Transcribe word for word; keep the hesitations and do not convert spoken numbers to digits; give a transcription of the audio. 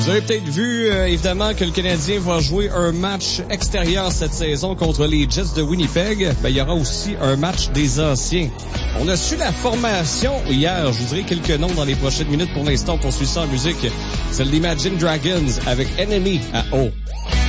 Vous avez peut-être vu, euh, évidemment, que le Canadien va jouer un match extérieur cette saison contre les Jets de Winnipeg. Ben, il y aura aussi un match des anciens. On a su la formation hier. Je vous dirai quelques noms dans les prochaines minutes. Pour l'instant, on poursuit ça en musique. Celle d'Imagine Dragons avec Enemy à O.